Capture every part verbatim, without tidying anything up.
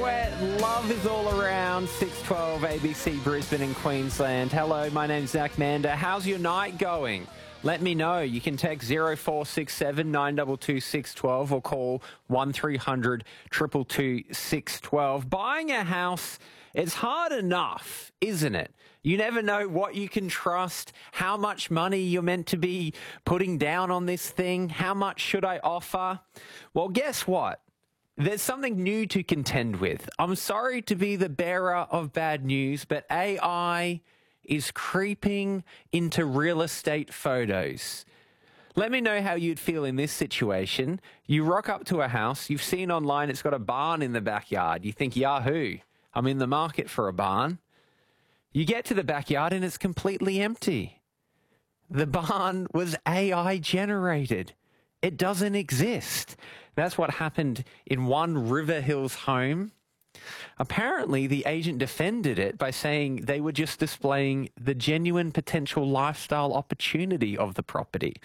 Duet, Love is All Around, six twelve A B C Brisbane in Queensland. Hello, my name's Zach Mander. How's your night going? Let me know. You can text zero four six seven nine two two six one two or call one three hundred two two two six one two. Buying a house, it's hard enough, isn't it? You never know what you can trust, how much money you're meant to be putting down on this thing, how much should I offer? Well, guess what? There's something new to contend with. I'm sorry to be the bearer of bad news, but A I is creeping into real estate photos. Let me know how you'd feel in this situation. You rock up to a house, you've seen online it's got a barn in the backyard. You think, yahoo, I'm in the market for a barn. You get to the backyard and it's completely empty. The barn was A I generated. It doesn't exist. That's what happened in one River Hills home. Apparently, the agent defended it by saying they were just displaying the genuine potential lifestyle opportunity of the property.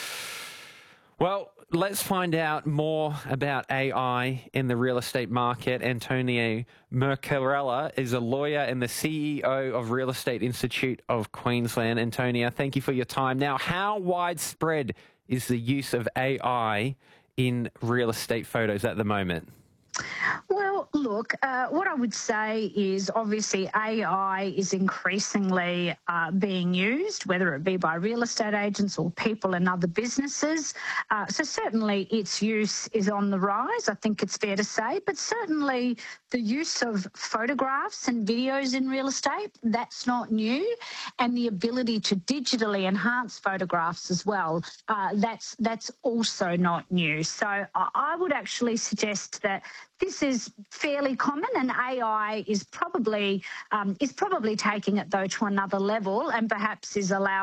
Well, let's find out more about A I in the real estate market. Antonio Mercarella is a lawyer and the C E O of Real Estate Institute of Queensland. Antonio, thank you for your time. Now, how widespread is the use of A I in real estate photos at the moment? Well, look, uh, what I would say is obviously A I is increasingly uh, being used, whether it be by real estate agents or people in other businesses. Uh, so certainly its use is on the rise, I think it's fair to say, but certainly the use of photographs and videos in real estate, that's not new, and the ability to digitally enhance photographs as well, uh, that's, that's also not new. So I, I would actually suggest that this is fairly common, and A I is probably um, is probably taking it though to another level, and perhaps is allowing